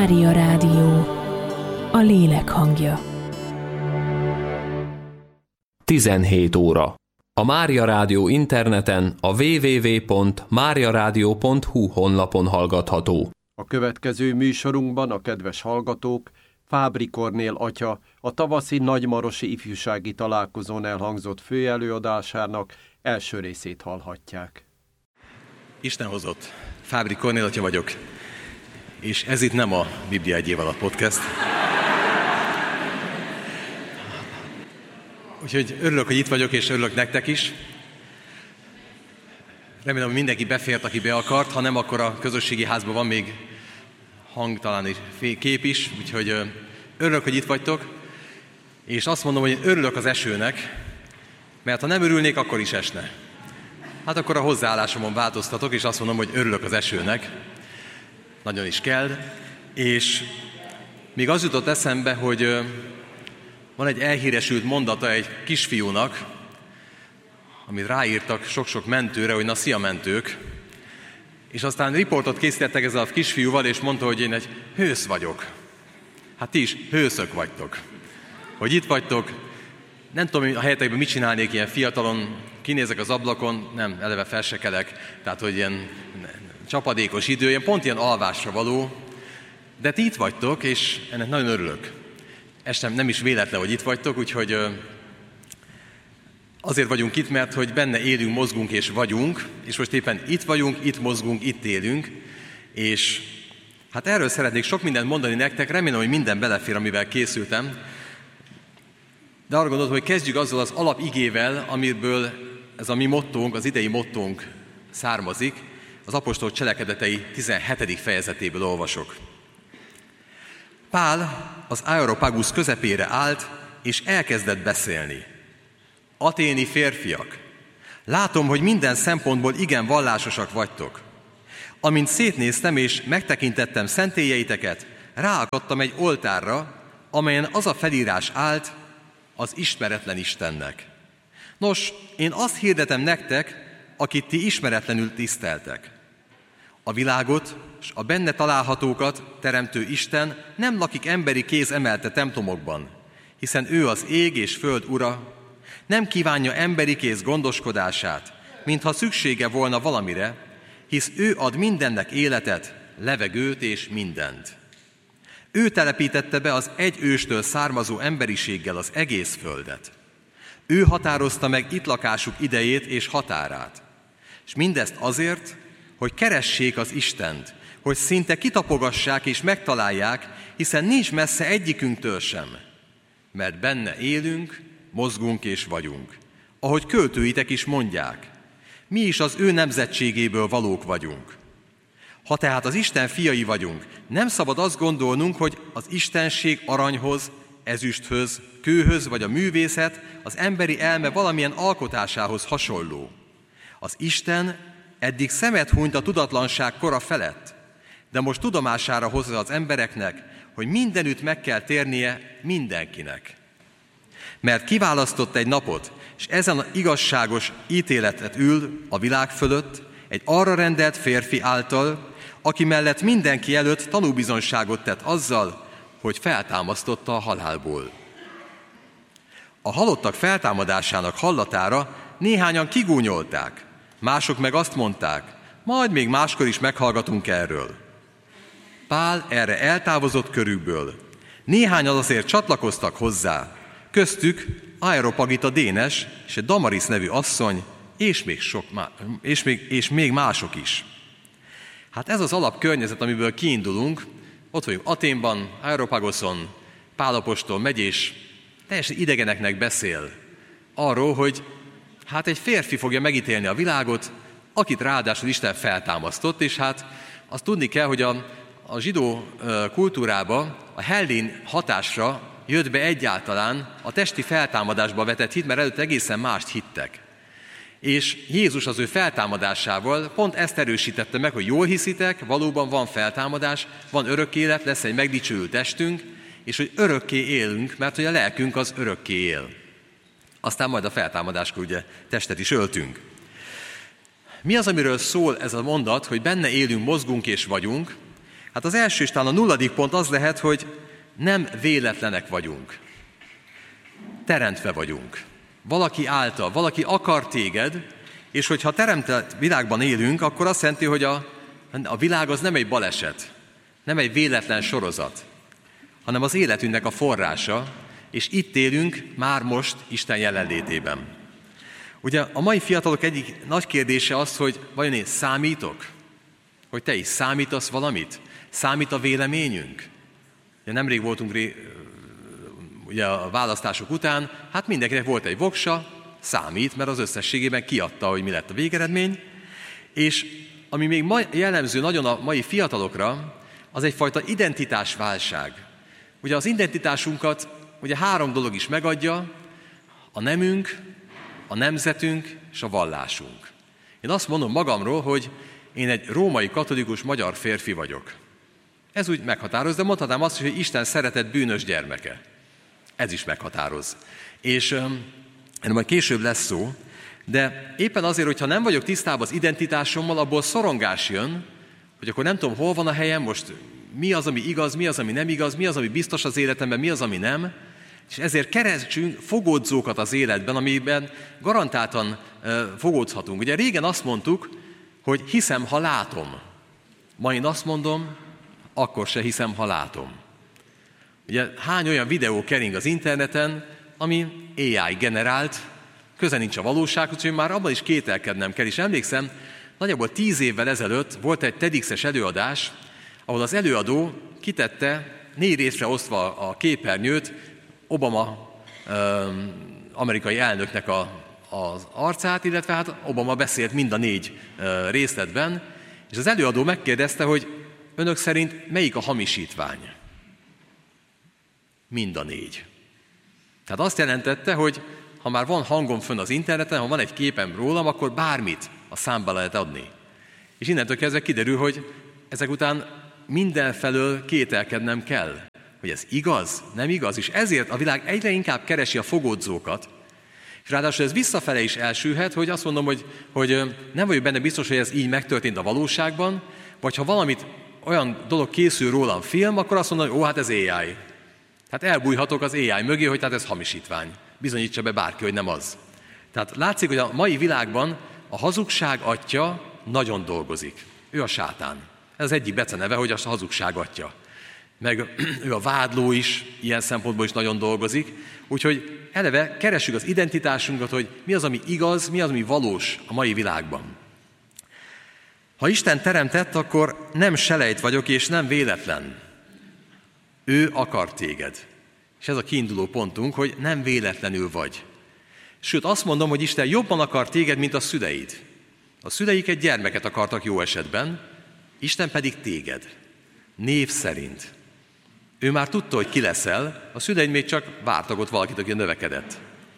Mária Rádió, a lélek hangja. 17 óra. A Mária Rádió interneten a www.mariaradio.hu honlapon hallgatható. A következő műsorunkban a kedves hallgatók Fábry Kornél atya a tavaszi nagymarosi ifjúsági találkozón elhangzott főelőadásának első részét hallhatják. Isten hozott. Fábry Kornél atya vagyok, és ez itt nem a Biblia egy év alatt podcast. Úgyhogy örülök, hogy itt vagyok, és örülök nektek is. Remélem, hogy mindenki befért, aki be akart, ha nem, akkor a közösségi házban van még hangtalan kép is, úgyhogy örülök, hogy itt vagytok, és azt mondom, hogy örülök az esőnek, mert ha nem örülnék, akkor is esne. Hát akkor a hozzáállásomon változtatok, és azt mondom, hogy örülök az esőnek, nagyon is kell, és még az jutott eszembe, hogy van egy elhíresült mondata egy kisfiúnak, amit ráírtak sok-sok mentőre, hogy na szia mentők, és aztán riportot készítettek ezzel a kisfiúval, és mondta, hogy én egy hősz vagyok. Hát ti is hőszök vagytok. Hogy itt vagytok, nem tudom, a helyetekben mit csinálnék ilyen fiatalon, kinézek az ablakon, nem, eleve felsekelek, tehát hogy ilyen csapadékos idő, ilyen pont ilyen alvásra való, de ti itt vagytok, és ennek nagyon örülök. Ez nem is véletlen, hogy itt vagytok, úgyhogy azért vagyunk itt, mert hogy benne élünk, mozgunk és vagyunk, és most éppen itt vagyunk, itt mozgunk, itt élünk, és hát erről szeretnék sok mindent mondani nektek, remélem, hogy minden belefér, amivel készültem, de arra gondoltam, hogy kezdjük azzal az alapigével, amiből ez a mi mottónk, az idei mottónk származik, az apostolok cselekedetei 17. fejezetéből olvasok. Pál az Areopagus közepére állt, és elkezdett beszélni. Aténi férfiak, látom, hogy minden szempontból igen vallásosak vagytok. Amint szétnéztem és megtekintettem szentélyeiteket, ráakadtam egy oltárra, amelyen az a felírás állt, az ismeretlen Istennek. Nos, én azt hirdetem nektek, akit ti ismeretlenül tiszteltek. A világot és a benne találhatókat teremtő Isten nem lakik emberi kéz emelte templomokban, hiszen ő az ég és föld ura, nem kívánja emberi kéz gondoskodását, mintha szüksége volna valamire, hisz ő ad mindennek életet, levegőt és mindent. Ő telepítette be az egy őstől származó emberiséggel az egész földet. Ő határozta meg itt lakásuk idejét és határát. És mindezt azért, hogy keressék az Istent, hogy szinte kitapogassák és megtalálják, hiszen nincs messze egyikünktől sem. Mert benne élünk, mozgunk és vagyunk. Ahogy költőitek is mondják, mi is az ő nemzetségéből valók vagyunk. Ha tehát az Isten fiai vagyunk, nem szabad azt gondolnunk, hogy az istenség aranyhoz, ezüsthöz, kőhöz vagy a művészet az emberi elme valamilyen alkotásához hasonló. Az Isten eddig szemet hunyt a tudatlanság kora felett, de most tudomására hozza az embereknek, hogy mindenütt meg kell térnie mindenkinek. Mert kiválasztott egy napot, és ezen az igazságos ítéletet ül a világ fölött, egy arra rendelt férfi által, aki mellett mindenki előtt tanúbizonyságot tett azzal, hogy feltámasztotta a halálból. A halottak feltámadásának hallatára néhányan kigúnyolták, mások meg azt mondták, majd még máskor is meghallgatunk erről. Pál erre eltávozott körükből. Néhányan azért csatlakoztak hozzá, köztük Areopagita Dénes és egy Damaris nevű asszony, és még mások is. Hát ez az alapkörnyezet, amiből kiindulunk, ott vagyunk Athénban, Areopagoson, Pál apostol megy és teljesen idegeneknek beszél arról, hogy hát egy férfi fogja megítélni a világot, akit ráadásul Isten feltámasztott, és hát azt tudni kell, hogy a zsidó kultúrába a hellén hatásra jött be egyáltalán a testi feltámadásba vetett hit, mert előtte egészen mást hittek. És Jézus az ő feltámadásával pont ezt erősítette meg, hogy jól hiszitek, valóban van feltámadás, van örök élet, lesz egy megdicsőült testünk, és hogy örökké élünk, mert hogy a lelkünk az örökké él. Aztán majd a feltámadáskor ugye testet is öltünk. Mi az, amiről szól ez a mondat, hogy benne élünk, mozgunk és vagyunk? Hát az első, és talán a 0. pont az lehet, hogy nem véletlenek vagyunk. Teremtve vagyunk. Valaki által, valaki akar téged, és hogyha teremtett világban élünk, akkor azt jelenti, hogy a világ az nem egy baleset, nem egy véletlen sorozat, hanem az életünknek a forrása, és itt élünk már most Isten jelenlétében. Ugye a mai fiatalok egyik nagy kérdése az, hogy vajon én számítok? Hogy te is számítasz valamit? Számít a véleményünk? Ugye nemrég voltunk ugye a választások után, hát mindenkinek volt egy voksa, számít, mert az összességében kiadta, hogy mi lett a végeredmény, és ami még jellemző nagyon a mai fiatalokra, az egyfajta identitásválság. Ugye az identitásunkat ugye 3 dolog is megadja, a nemünk, a nemzetünk és a vallásunk. Én azt mondom magamról, hogy én egy római katolikus magyar férfi vagyok. Ez úgy meghatároz, de mondhatnám azt, hogy Isten szeretett bűnös gyermeke. Ez is meghatároz. És erről majd később lesz szó, de éppen azért, hogyha nem vagyok tisztában az identitásommal, abból szorongás jön, hogy akkor nem tudom, hol van a helyem, most mi az, ami igaz, mi az, ami nem igaz, mi az, ami biztos az életemben, mi az, ami nem, és ezért keresünk fogódzókat az életben, amiben garantáltan fogódzhatunk. Ugye régen azt mondtuk, hogy hiszem, ha látom. Ma én azt mondom, akkor se hiszem, ha látom. Ugye hány olyan videó kering az interneten, ami AI generált, köze nincs a valósághoz, úgyhogy már abban is kételkednem kell. És emlékszem, nagyjából 10 évvel ezelőtt volt egy TEDx-es előadás, ahol az előadó kitette 4 részre osztva a képernyőt Obama amerikai elnöknek az arcát, illetve hát Obama beszélt mind a 4 részletben, és az előadó megkérdezte, hogy önök szerint melyik a hamisítvány? Mind a 4. Tehát azt jelentette, hogy ha már van hangom fönn az interneten, ha van egy képem rólam, akkor bármit a számba lehet adni. És innentől kezdve kiderül, hogy ezek után mindenfelől kételkednem kell, hogy ez igaz, nem igaz, és ezért a világ egyre inkább keresi a fogódzókat, és ráadásul ez visszafele is elsülhet, hogy azt mondom, hogy nem vagyok benne biztos, hogy ez így megtörtént a valóságban, vagy ha valamit olyan dolog készül rólam film, akkor azt mondom, hogy hát ez AI. Hát elbújhatok az AI mögé, hogy tehát ez hamisítvány. Bizonyítsa be bárki, hogy nem az. Tehát látszik, hogy a mai világban a hazugság atya nagyon dolgozik. Ő a sátán. Ez az egyik beceneve, hogy a hazugság atya. Meg ő a vádló is, ilyen szempontból is nagyon dolgozik. Úgyhogy eleve keressük az identitásunkat, hogy mi az, ami igaz, mi az, ami valós a mai világban. Ha Isten teremtett, akkor nem selejt vagyok, és nem véletlen. Ő akar téged. És ez a kiinduló pontunk, hogy nem véletlenül vagy. Sőt, azt mondom, hogy Isten jobban akar téged, mint a szüleid. A szüleik egy gyermeket akartak jó esetben, Isten pedig téged. Név szerint. Ő már tudta, hogy ki leszel, a szüleid még csak vártak ott valakit, aki növekedett.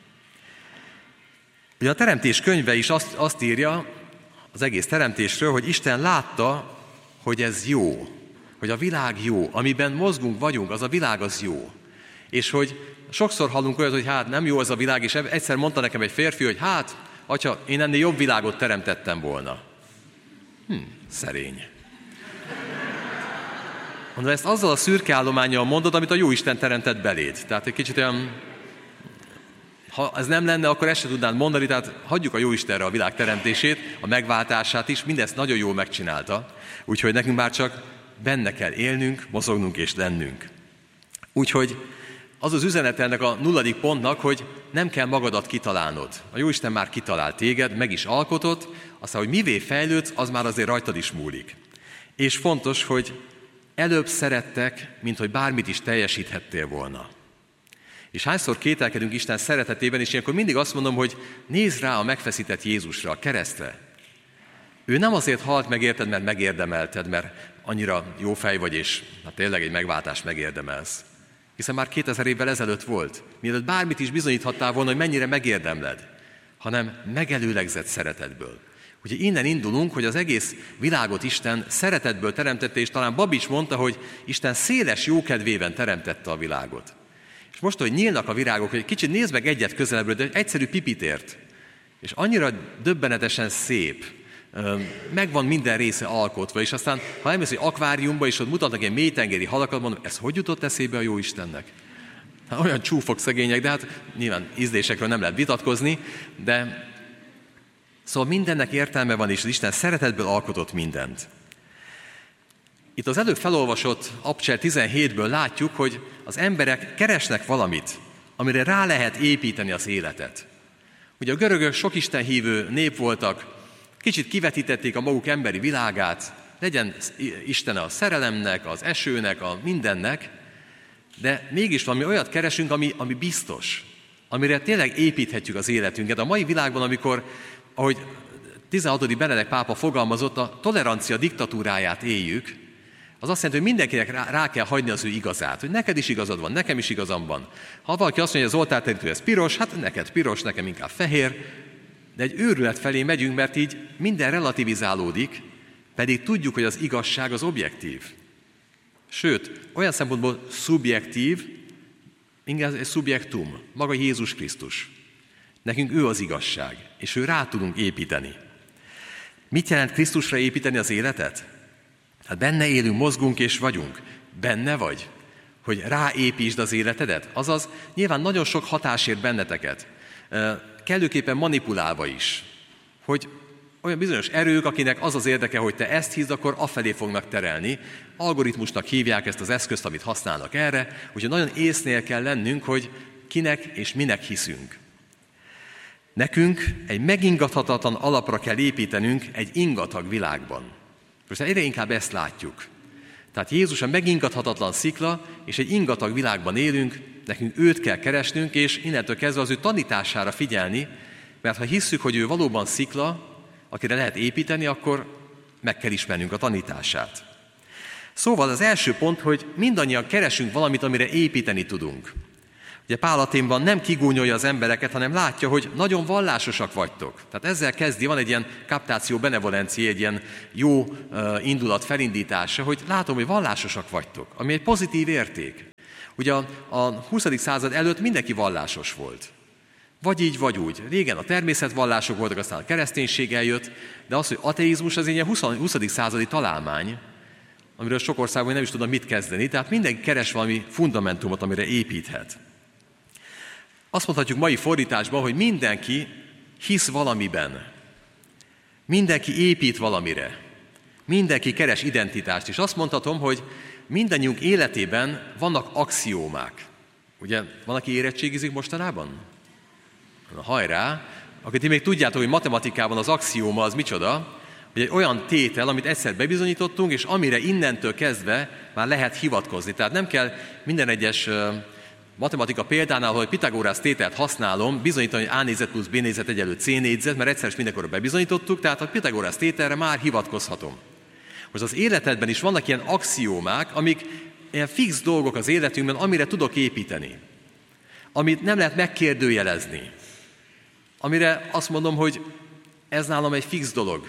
Ugye a Teremtés könyve is azt írja az egész teremtésről, hogy Isten látta, hogy ez jó, hogy a világ jó, amiben mozgunk, vagyunk, az a világ az jó. És hogy sokszor hallunk olyat, hogy hát nem jó ez a világ, és egyszer mondta nekem egy férfi, hogy hát, atya, én ennél jobb világot teremtettem volna. Szerény. Mondom, ezt azzal a szürke állománnyal mondod, amit a Jóisten teremtett beléd. Tehát egy kicsit olyan, ha ez nem lenne, akkor ezt se tudnád mondani, tehát hagyjuk a Jóistenre a világ teremtését, a megváltását is, mindezt nagyon jól megcsinálta. Úgyhogy nekünk már csak benne kell élnünk, mozognunk és lennünk. Úgyhogy az az üzenet ennek a 0. pontnak, hogy nem kell magadat kitalálnod. A Jóisten már kitalált téged, meg is alkotott, aztán, hogy mivé fejlődsz, az már azért rajtad is múlik. És fontos, hogy előbb szerettek, mint hogy bármit is teljesíthettél volna. És hányszor kételkedünk Isten szeretetében, és ilyenkor mindig azt mondom, hogy nézz rá a megfeszített Jézusra, a keresztre. Ő nem azért halt meg érted, mert megérdemelted, mert annyira jó fej vagy, és hát tényleg egy megváltást megérdemelsz. Hiszen már 2000 évvel ezelőtt volt, mielőtt bármit is bizonyíthattál volna, hogy mennyire megérdemled, hanem megelőlegzett szeretetből. Ugye innen indulunk, hogy az egész világot Isten szeretetből teremtette, és talán Babics mondta, hogy Isten széles jókedvében teremtette a világot. És most, hogy nyílnak a virágok, hogy kicsit nézd meg egyet közelebbről, de egy egyszerű pipitért, és annyira döbbenetesen szép, megvan minden része alkotva, és aztán, ha elmész egy akváriumba, és ott mutatnak ilyen mélytengeri halakat, mondom, ez hogy jutott eszébe a Jóistennek? Hát olyan csúfok szegények, de hát nyilván ízlésekről nem lehet vitatkozni, de szóval mindennek értelme van, és az Isten szeretetből alkotott mindent. Itt az előbb felolvasott Abcser 17-ből látjuk, hogy az emberek keresnek valamit, amire rá lehet építeni az életet. Ugye a görögök sok istenhívő nép voltak, kicsit kivetítették a maguk emberi világát, legyen istene a szerelemnek, az esőnek, a mindennek, de mégis valami olyat keresünk, ami biztos, amire tényleg építhetjük az életünket. A mai világban, amikor, ahogy 16. Benedek pápa fogalmazott, a tolerancia diktatúráját éljük, az azt jelenti, hogy mindenkinek rá kell hagyni az ő igazát, hogy neked is igazad van, nekem is igazam van. Ha valaki azt mondja, hogy az oltárterítő ez piros, hát neked piros, nekem inkább fehér, de egy őrület felé megyünk, mert így minden relativizálódik, pedig tudjuk, hogy az igazság az objektív. Sőt, olyan szempontból szubjektív, inkább egy szubjektum, maga Jézus Krisztus. Nekünk ő az igazság, és ő rá tudunk építeni. Mit jelent Krisztusra építeni az életet? Hát benne élünk, mozgunk és vagyunk. Benne vagy? Hogy ráépítsd az életedet? Azaz, nyilván nagyon sok hatás ért benneteket. Kellőképpen manipulálva is. Hogy olyan bizonyos erők, akinek az az érdeke, hogy te ezt hiszd, akkor afelé fognak terelni. Algoritmusnak hívják ezt az eszközt, amit használnak erre, úgyhogy nagyon észnél kell lennünk, hogy kinek és minek hiszünk. Nekünk egy megingathatatlan alapra kell építenünk egy ingatag világban. Most egyre inkább ezt látjuk. Tehát Jézus a megingathatatlan szikla, és egy ingatag világban élünk, nekünk őt kell keresnünk, és innentől kezdve az ő tanítására figyelni, mert ha hisszük, hogy ő valóban szikla, akire lehet építeni, akkor meg kell ismernünk a tanítását. Szóval az első pont, hogy mindannyian keresünk valamit, amire építeni tudunk. Ugye Pál Athénban nem kigúnyolja az embereket, hanem látja, hogy nagyon vallásosak vagytok. Tehát ezzel kezdi, van egy ilyen captatio benevolentia, egy ilyen jó indulat felindítása, hogy látom, hogy vallásosak vagytok, ami egy pozitív érték. Ugye a 20. század előtt mindenki vallásos volt. Vagy így, vagy úgy. Régen a természetvallások voltak, aztán a kereszténység eljött, de az, hogy ateizmus, az egy ilyen 20. századi találmány, amiről sok országban nem is tudnak mit kezdeni, tehát mindenki keres valami fundamentumot, amire építhet. Azt mondhatjuk mai fordításban, hogy mindenki hisz valamiben. Mindenki épít valamire. Mindenki keres identitást. És azt mondhatom, hogy mindannyiunk életében vannak axiómák. Ugye, van, aki érettségizik mostanában? Hajrá! Akkor ti még tudjátok, hogy matematikában az axióma az micsoda, hogy egy olyan tétel, amit egyszer bebizonyítottunk, és amire innentől kezdve már lehet hivatkozni. Tehát nem kell minden egyes matematika példánál, hogy Pitagórasz tételt használom, bizonyítani, hogy A négyzet plusz B négyzet egyenlő C négyzet, mert egyszer is mindenkorra bebizonyítottuk, tehát a Pitagórasz tételre már hivatkozhatom. Most az életedben is vannak ilyen axiómák, amik ilyen fix dolgok az életünkben, amire tudok építeni. Amit nem lehet megkérdőjelezni. Amire azt mondom, hogy ez nálam egy fix dolog.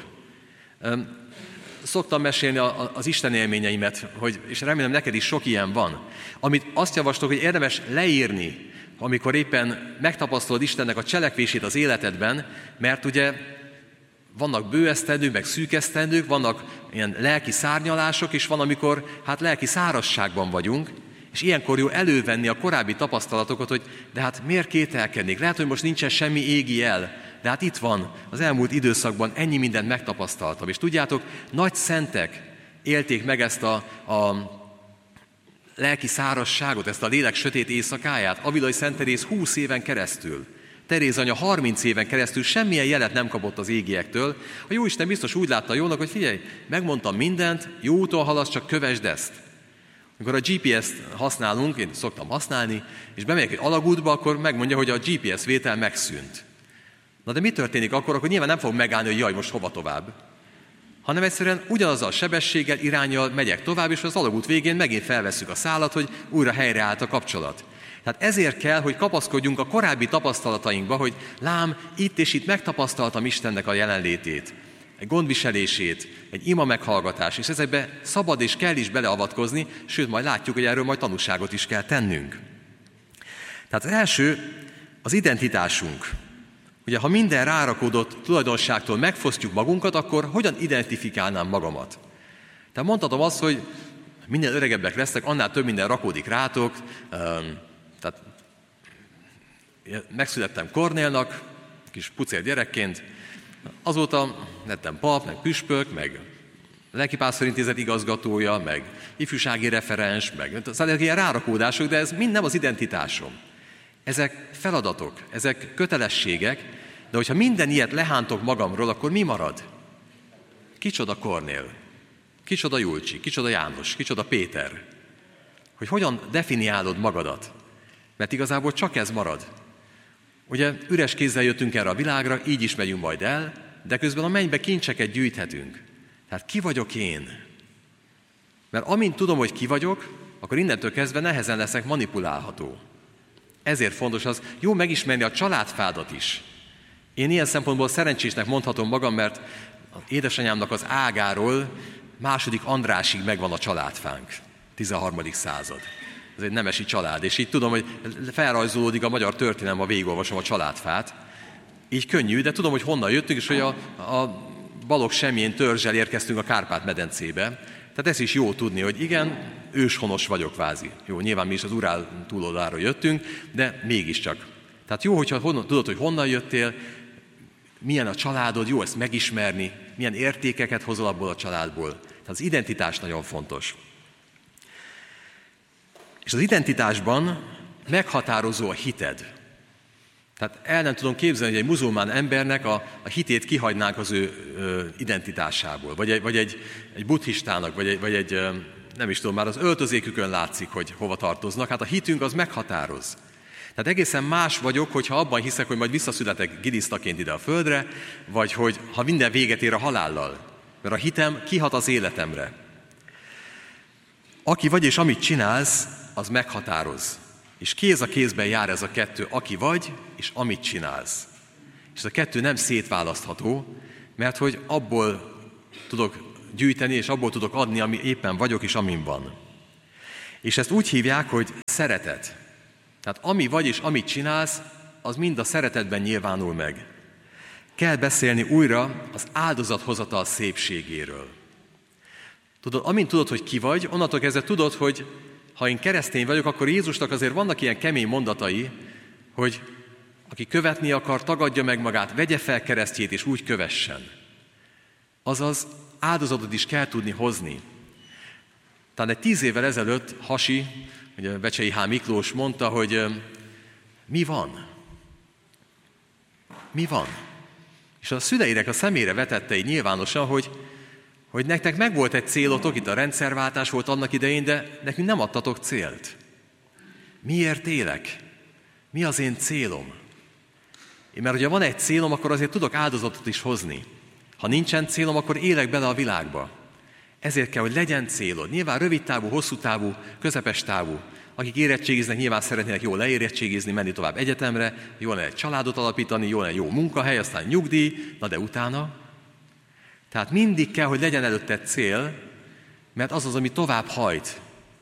Szoktam mesélni az Isten élményeimet, és remélem neked is sok ilyen van, amit azt javaslok, hogy érdemes leírni, amikor éppen megtapasztalod Istennek a cselekvését az életedben, mert ugye vannak bőesztendők, meg szűkesztendők, vannak ilyen lelki szárnyalások, és van, amikor lelki szárazságban vagyunk, és ilyenkor jó elővenni a korábbi tapasztalatokat, hogy de hát miért kételkednék? Lehet, hogy most nincsen semmi égi jel, de hát itt van, az elmúlt időszakban ennyi mindent megtapasztaltam. És tudjátok, nagy szentek élték meg ezt a lelki szárazságot, ezt a lélek sötét éjszakáját. Avilai Szent Teréz 20 éven keresztül, Teréz anya 30 éven keresztül semmilyen jelet nem kapott az égiektől. A Jóisten biztos úgy látta jónak, hogy figyelj, megmondtam mindent, jó úton haladsz, csak kövesd ezt. Amikor a GPS-t használunk, én szoktam használni, és bemegyek egy alagútba, akkor megmondja, hogy a GPS vétel megszűnt. Na de mi történik akkor? Akkor nyilván nem fog megállni, hogy jaj, most hova tovább. Hanem egyszerűen ugyanazzal a sebességgel, iránnyal megyek tovább, és az alagút végén megint felvesszük a szálat, hogy újra helyreállt a kapcsolat. Tehát ezért kell, hogy kapaszkodjunk a korábbi tapasztalatainkba, hogy lám, itt és itt megtapasztaltam Istennek a jelenlétét, egy gondviselését, egy ima meghallgatás, és ezekbe szabad és kell is beleavatkozni, sőt, majd látjuk, hogy erről majd tanúságot is kell tennünk. Tehát az első, az identitásunk. Ugye, ha minden rárakódott tulajdonságtól megfosztjuk magunkat, akkor hogyan identifikálnám magamat? Tehát mondhatom azt, hogy minél öregebbek lesznek, annál több minden rakódik rátok. Tehát megszülettem Kornélnak, kis pucér gyerekként, azóta lettem pap, meg püspök, meg lelkipásztorintézet igazgatója, meg ifjúsági referens, meg szóval ilyen rárakódások, de ez mind nem az identitásom. Ezek feladatok, ezek kötelességek, de hogyha minden ilyet lehántok magamról, akkor mi marad? Kicsoda Kornél? Kicsoda Julcsi? Kicsoda János? Kicsoda Péter? Hogy hogyan definiálod magadat? Mert igazából csak ez marad. Ugye üres kézzel jöttünk erre a világra, így is megyünk majd el, de közben a mennybe kincseket gyűjthetünk. Tehát ki vagyok én? Mert amint tudom, hogy ki vagyok, akkor innentől kezdve nehezen leszek manipulálható. Ezért fontos az, jó megismerni a családfádat is. Én ilyen szempontból szerencsésnek mondhatom magam, mert az édesanyámnak az ágáról II. Andrásig megvan a családfánk, 13. század. Ez egy nemesi család, és így tudom, hogy felrajzolódik a magyar történelem, ha végigolvasom a családfát. Így könnyű, de tudom, hogy honnan jöttünk, és hogy a Balogh Semjén törzsel érkeztünk a Kárpát-medencébe. Tehát ez is jó tudni, hogy igen, őshonos vagyok kvázi. Jó, nyilván mi is az Urál túloldaláról jöttünk, de mégiscsak. Tehát jó, hogyha tudod, hogy honnan jöttél, milyen a családod, jó ezt megismerni, milyen értékeket hozol abból a családból. Tehát az identitás nagyon fontos. És az identitásban meghatározó a hited. Tehát el nem tudom képzelni, hogy egy muzulmán embernek a hitét kihagynánk az ő identitásából. Vagy egy buddhistának, vagy egy nem is tudom, már az öltözékükön látszik, hogy hova tartoznak. Hát a hitünk az meghatároz. Tehát egészen más vagyok, hogyha abban hiszek, hogy majd visszaszületek gilisztaként ide a földre, vagy hogy ha minden véget ér a halállal. Mert a hitem kihat az életemre. Aki vagy és amit csinálsz, az meghatároz. És kéz a kézben jár ez a kettő, aki vagy és amit csinálsz. És ez a kettő nem szétválasztható, mert hogy abból tudok gyűjteni, és abból tudok adni, ami éppen vagyok, és amin van. És ezt úgy hívják, hogy szeretet. Tehát ami vagy és amit csinálsz, az mind a szeretetben nyilvánul meg. Kell beszélni újra az áldozathozatal szépségéről. Tudod, amint tudod, hogy ki vagy, onnantól kezdve tudod, hogy ha én keresztény vagyok, akkor Jézusnak azért vannak ilyen kemény mondatai, hogy aki követni akar, tagadja meg magát, vegye fel keresztjét, és úgy kövessen. Azaz, áldozatot is kell tudni hozni. Talán egy 10 évvel ezelőtt Hasi, ugye Becsei H. Miklós mondta, hogy mi van? Mi van? És a szüleinek a szemére vetette így nyilvánosan, hogy nektek megvolt egy célotok, itt a rendszerváltás volt annak idején, de nekünk nem adtatok célt. Miért élek? Mi az én célom? Mert hogyha van egy célom, akkor azért tudok áldozatot is hozni. Ha nincsen célom, akkor élek bele a világba. Ezért kell, hogy legyen célod. Nyilván rövid távú, hosszú távú, közepes távú. Akik érettségiznek, nyilván szeretnének jól leérettségizni, menni tovább egyetemre, jól egy családot alapítani, jól egy jó munkahely, aztán nyugdíj, na de utána. Tehát mindig kell, hogy legyen előtte cél, mert az az, ami tovább hajt.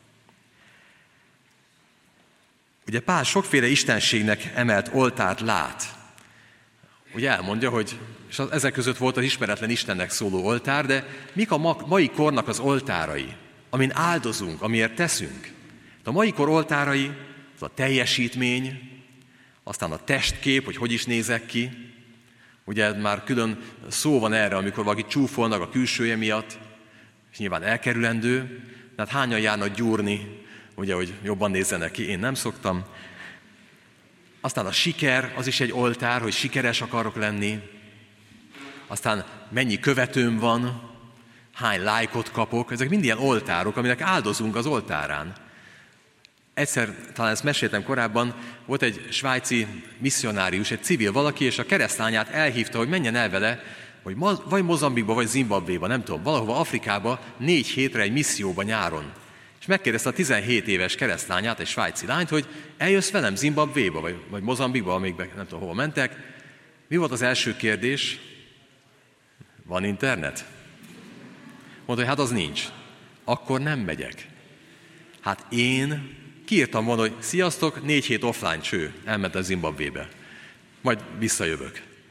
Ugye Pál sokféle istenségnek emelt oltárt lát. Ugye elmondja, hogy és ezek között volt az ismeretlen Istennek szóló oltár, de mik a mai kornak az oltárai, amin áldozunk, amiért teszünk? A mai kor oltárai, az a teljesítmény, aztán a testkép, hogy is nézek ki. Ugye már külön szó van erre, amikor valaki csúfolnak a külsője miatt, és nyilván elkerülendő, de hát hányan járnak gyúrni, ugye, hogy jobban nézzenek ki, én nem szoktam. Aztán a siker, az is egy oltár, hogy sikeres akarok lenni. Aztán mennyi követőm van, hány lájkot kapok, ezek mind ilyen oltárok, aminek áldozunk az oltárán. Egyszer, talán ezt meséltem korábban, volt egy svájci misszionárius, egy civil valaki, és a keresztlányát elhívta, hogy menjen el vele, hogy vagy Mozambikba, vagy Zimbabvéba, nem tudom, valahova Afrikába 4 hétre egy misszióba nyáron. És megkérdezte a 17 éves keresztlányát, egy svájci lányt, hogy eljössz velem Zimbabvéba, vagy Mozambikba, amíg nem tudom, hova mentek. Mi volt az első kérdés? Van internet? Mondta, hogy hát az nincs. Akkor nem megyek. Hát én kiírtam volna, hogy sziasztok, 4 hét offline cső, elmentem Zimbabvébe. Majd visszajövök.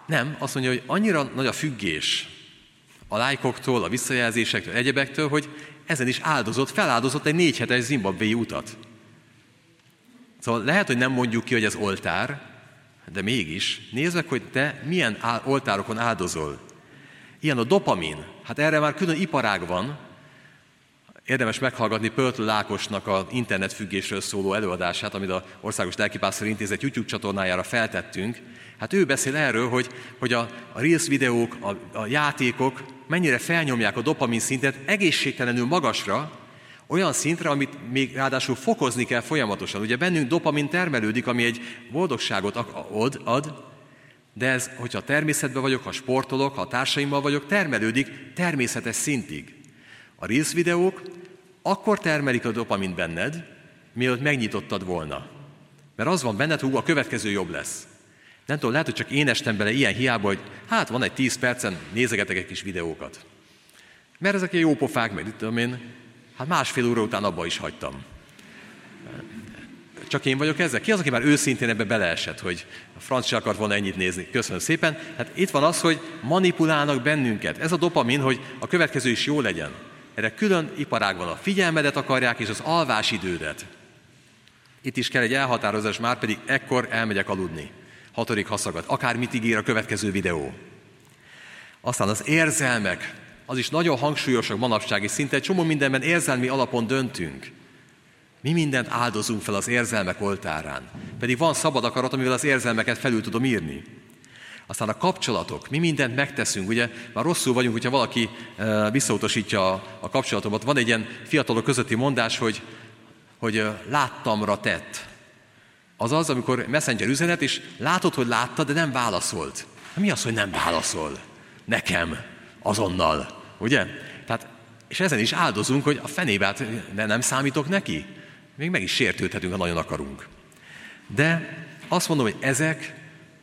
Nem, azt mondja, hogy annyira nagy a függés a lájkoktól, a visszajelzésektől, egyebektől, hogy ezen is feláldozott egy 4 hetes zimbabwei utat. Szóval lehet, hogy nem mondjuk ki, hogy ez oltár, de mégis nézd meg, hogy te milyen oltárokon áldozol. Ilyen a dopamin. Hát erre már külön iparág van. Érdemes meghallgatni Pörtl Ákosnak az internetfüggésről szóló előadását, amit az Országos Lelkipásztori Intézet YouTube csatornájára feltettünk. Hát ő beszél erről, hogy a Reels videók, a játékok mennyire felnyomják a dopamin szintet egészségtelenül magasra, olyan szintre, amit még ráadásul fokozni kell folyamatosan. Ugye bennünk dopamin termelődik, ami egy boldogságot ad, de ez, hogyha a természetben vagyok, ha sportolok, ha a társaimmal vagyok, termelődik természetes szintig. A Reels videók akkor termelik a dopamint benned, mielőtt megnyitottad volna. Mert az van benned, hogy a következő jobb lesz. Nem tudom, lehet, hogy csak én estem bele ilyen hiába, hogy hát van egy 10 percen, nézegetek egy kis videókat. Mert ezek ilyen jó pofák, meg tudom én, hát másfél óra után abba is hagytam. Csak én vagyok ezzel? Ki az, aki már őszintén ebbe beleesett, hogy a francia akart volna ennyit nézni? Köszönöm szépen. Hát itt van az, hogy manipulálnak bennünket. Ez a dopamin, hogy a következő is jó legyen. Erre külön iparág van, a figyelmedet akarják, és az alvásidődet. Itt is kell egy elhatározás, már pedig ekkor elmegyek aludni. 6. haszagat. Akármit ígér a következő videó. Aztán az érzelmek, az is nagyon hangsúlyosak manapság, és szinte egy csomó mindenben érzelmi alapon döntünk. Mi mindent áldozunk fel az érzelmek oltárán. Pedig van szabad akarat, amivel az érzelmeket felül tudom írni. Aztán a kapcsolatok, mi mindent megteszünk. Ugye már rosszul vagyunk, hogyha valaki visszautasítja a kapcsolatomat. Van egy ilyen fiatalok közötti mondás, hogy láttamra tett. Azaz, amikor messenger üzenet, és látod, hogy látta, de nem válaszolt. Mi az, hogy nem válaszol? Nekem, azonnal. Ugye? Tehát, és ezen is áldozunk, hogy a fenébe, hát nem számítok neki? Még meg is sértődhetünk, ha nagyon akarunk. De azt mondom, hogy ezek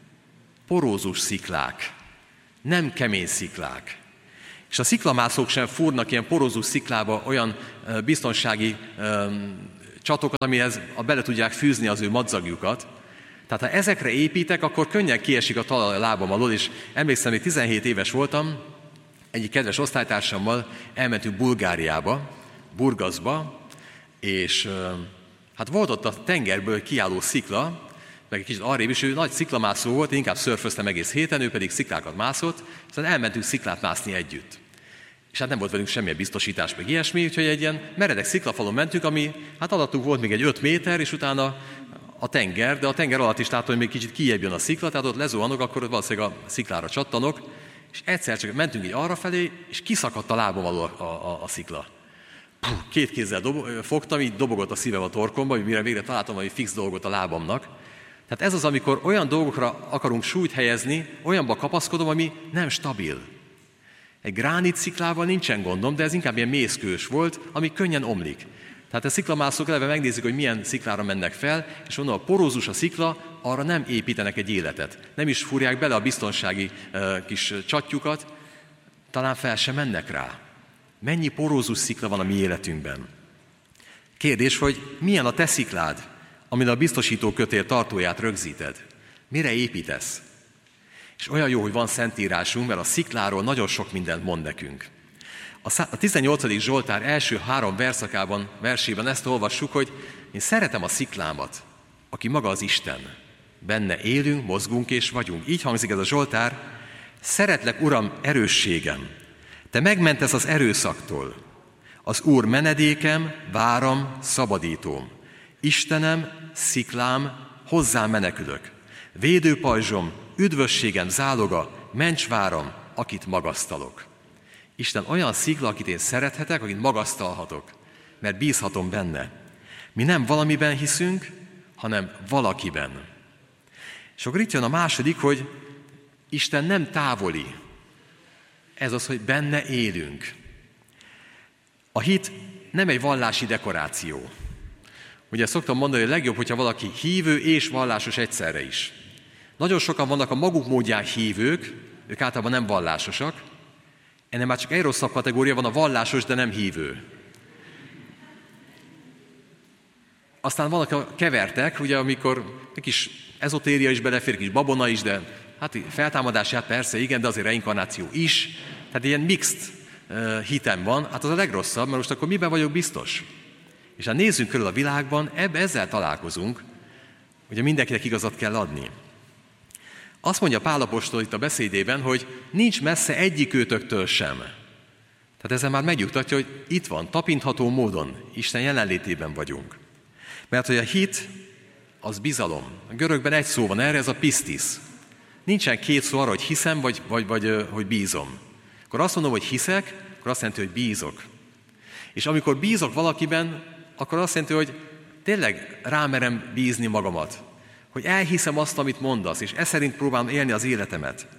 porózus sziklák, nem kemény sziklák. És a sziklamászók sem fúrnak ilyen porózus sziklába olyan biztonsági csatokat, amihez bele tudják fűzni az ő madzagjukat. Tehát ha ezekre építek, akkor könnyen kiesik a talaj a lábam alól, és emlékszem, hogy 17 éves voltam, egyik kedves osztálytársammal elmentünk Bulgáriába, Burgaszba, és hát volt ott a tengerből kiálló szikla, meg egy kicsit arrébb is, ő nagy sziklamászó volt, én inkább szörföztem egész héten, ő pedig sziklákat mászott, aztán elmentünk sziklát mászni együtt. És hát nem volt velünk semmilyen biztosítás, meg ilyesmi, úgyhogy egy ilyen meredek sziklafalon mentünk, ami hát alattunk volt még egy 5 méter, és utána a tenger, de a tenger alatt is látom, hogy még kicsit kijjebb jön a szikla, tehát ott lezuhanok, akkor valószínűleg a sziklára csattanok, és egyszer csak mentünk így arrafelé, és kiszakadt a lábam alól a szikla. 2 kézzel fogtam, így dobogott a szívem a torkomba, mire végre találtam valami fix dolgot a lábamnak. Tehát ez az, amikor olyan dolgokra akarunk súlyt helyezni, olyanba kapaszkodom, ami nem stabil. Egy gránit sziklával nincsen gondom, de ez inkább ilyen mészkős volt, ami könnyen omlik. Tehát a sziklamászók eleve megnézik, hogy milyen sziklára mennek fel, és mondom, a porózus a szikla, arra nem építenek egy életet. Nem is fúrják bele a biztonsági kis csatjukat, talán fel sem mennek rá. Mennyi porózus szikla van a mi életünkben? Kérdés, hogy milyen a te sziklád, amin a biztosító kötél tartóját rögzíted? Mire építesz? És olyan jó, hogy van szentírásunk, mert a szikláról nagyon sok mindent mond nekünk. A 18. Zsoltár első 3 versében ezt olvassuk, hogy én szeretem a sziklámat, aki maga az Isten. Benne élünk, mozgunk és vagyunk. Így hangzik ez a Zsoltár. Szeretlek, Uram, erősségem. Te megmentesz az erőszaktól. Az Úr menedékem, váram, szabadítóm. Istenem, sziklám, hozzám menekülök. Védőpajzsom, üdvösségem záloga, mencsváram, akit magasztalok. Isten olyan szikla, akit én szerethetek, akit magasztalhatok, mert bízhatom benne. Mi nem valamiben hiszünk, hanem valakiben. És akkor itt jön a második, hogy Isten nem távoli. Ez az, hogy benne élünk. A hit nem egy vallási dekoráció. Ugye szoktam mondani, hogy legjobb, hogyha valaki hívő és vallásos egyszerre is. Nagyon sokan vannak a maguk módján hívők, ők általában nem vallásosak. Ennél már csak egy rosszabb kategória van, a vallásos, de nem hívő. Aztán vannak a kevertek, ugye, amikor egy kis ezotéria is belefér, kis babona is, de hát feltámadását persze igen, de azért reinkarnáció is. Tehát ilyen mixed hitem van, hát az a legrosszabb, mert most akkor miben vagyok biztos? És hát nézzünk körül a világban, ezzel találkozunk, ugye mindenkinek igazat kell adni. Azt mondja Pál apostol itt a beszédében, hogy nincs messze egyikőtöktől sem. Tehát ezzel már megnyugtatja, hogy itt van, tapintható módon, Isten jelenlétében vagyunk. Mert hogy a hit, az bizalom. A görögben egy szó van erre, ez a pistis. Nincsen két szó arra, hogy hiszem, vagy hogy bízom. Akkor azt mondom, hogy hiszek, akkor azt jelenti, hogy bízok. És amikor bízok valakiben, akkor azt jelenti, hogy tényleg rámerem bízni magamat. Hogy elhiszem azt, amit mondasz, és ez szerint próbálom élni az életemet.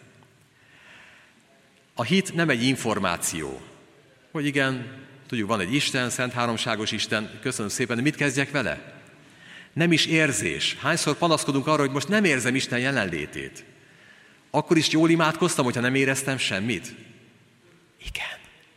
A hit nem egy információ. Hogy igen, tudjuk, van egy Isten, szent háromságos Isten, köszönöm szépen, de mit kezdjek vele? Nem is érzés. Hányszor panaszkodunk arra, hogy most nem érzem Isten jelenlétét. Akkor is jól imádkoztam, hogyha nem éreztem semmit? Igen.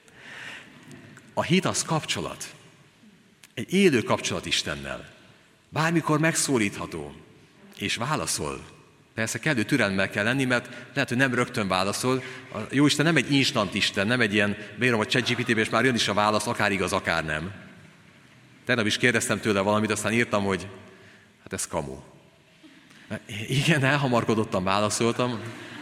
A hit az kapcsolat. Egy élő kapcsolat Istennel. Bármikor megszólítható. És válaszol. Persze kellő türelemmel kell lenni, mert lehet, hogy nem rögtön válaszol. A Jóisten nem egy instant Isten, nem egy ilyen, beírom a ChatGPT-be, és már jön is a válasz, akár igaz, akár nem. Tegnap is kérdeztem tőle valamit, aztán írtam, hogy hát ez kamu. Igen, elhamarkodottan válaszoltam.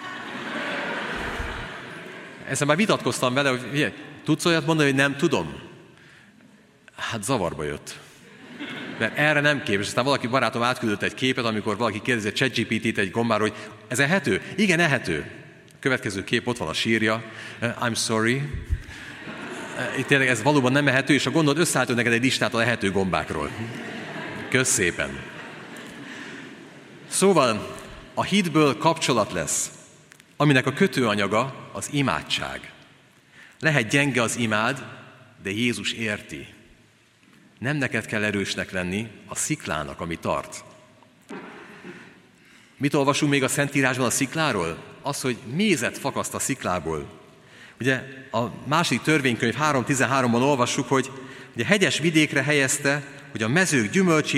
Ezzel már vitatkoztam vele, hogy figyelj, tudsz olyat mondani, hogy nem tudom? Hát zavarba jött. Mert erre nem képes. Aztán valaki barátom átküldött egy képet, amikor valaki kérdezi a ChatGPT-t egy gombáról, hogy ez ehető? Igen, ehető. A következő kép, ott van a sírja. I'm sorry. Itt tényleg ez valóban nem ehető, és a gondolod összeállítod neked egy listát a lehető gombákról. Kösz szépen. Szóval a hitből kapcsolat lesz, aminek a kötőanyaga az imádság. Lehet gyenge az imád, de Jézus érti. Nem neked kell erősnek lenni, a sziklának, ami tart. Mit olvasunk még a Szentírásban a szikláról? Az, hogy mézet fakaszt a sziklából. Ugye a második törvénykönyv 3.13-ban olvassuk, hogy ugye hegyes vidékre helyezte, hogy a mezők gyümölcsét